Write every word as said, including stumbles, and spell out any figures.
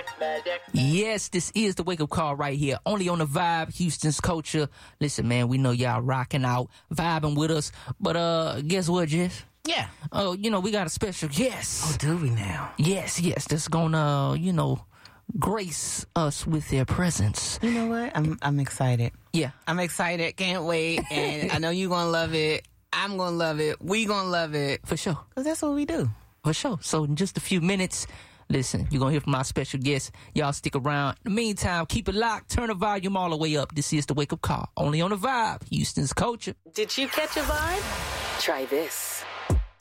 Yes, this is the wake-up call right here, only on the Vibe, Houston's Culture. Listen, man, we know y'all rocking out, vibing with us, but uh, guess what, Jess? Yeah. Oh, you know, we got a special guest. Oh, do we now? Yes, yes, that's gonna, you know, grace us with their presence. You know what? I'm I'm excited. Yeah. I'm excited. Can't wait. And I know you're going to love it. I'm going to love it. We going to love it. For sure. Because that's what we do. For sure. So in just a few minutes, listen, you're going to hear from our special guest. Y'all stick around. In the meantime, keep it locked. Turn the volume all the way up. This is the Wake Up Call. Only on the Vibe, Houston's Culture. Did you catch a vibe? Try this.